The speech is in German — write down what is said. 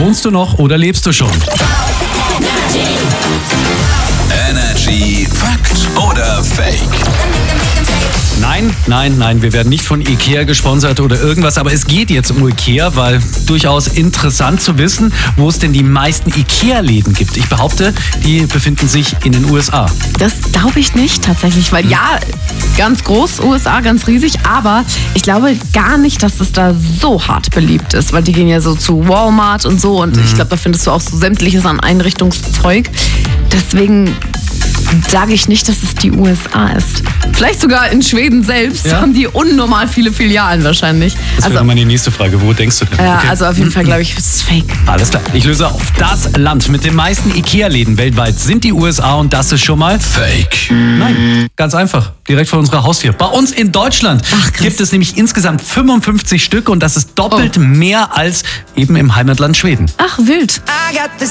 Wohnst du noch oder lebst du schon? Energy Fakt oder Fake? Nein, wir werden nicht von Ikea gesponsert oder irgendwas, aber es geht jetzt um Ikea, weil durchaus interessant zu wissen, wo es denn die meisten Ikea-Läden gibt. Ich behaupte, die befinden sich in den USA. Das glaube ich nicht tatsächlich, weil ja, ganz groß, USA, ganz riesig, aber ich glaube gar nicht, dass es da so hart beliebt ist, weil die gehen ja so zu Walmart und so und ich glaube, da findest du auch so sämtliches an Einrichtungszeug. Deswegen sage ich nicht, dass es die USA ist. Vielleicht sogar in Schweden selbst haben die unnormal viele Filialen wahrscheinlich. Das wäre meine nächste Frage. Wo denkst du denn? Ja, okay. Also auf jeden Fall glaube ich, es ist fake. Alles klar, ich löse auf. Das Land mit den meisten Ikea-Läden weltweit sind die USA und das ist schon mal Fake. Nein, ganz einfach. Direkt vor unserer Haustür. Bei uns in Deutschland gibt es nämlich insgesamt 55 Stück und das ist doppelt mehr als eben im Heimatland Schweden. Ach, wild. I got this